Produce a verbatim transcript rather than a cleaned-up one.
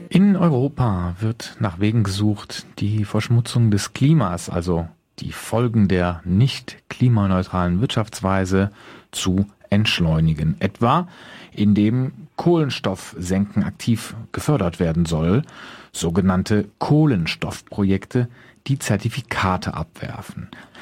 In Europa wird nach Wegen gesucht, die Verschmutzung des Klimas, also die Folgen der nicht klimaneutralen Wirtschaftsweise, zu entschleunigen. Etwa indem Kohlenstoffsenken aktiv gefördert werden soll, sogenannte Kohlenstoffprojekte, die Zertifikate abwerfen.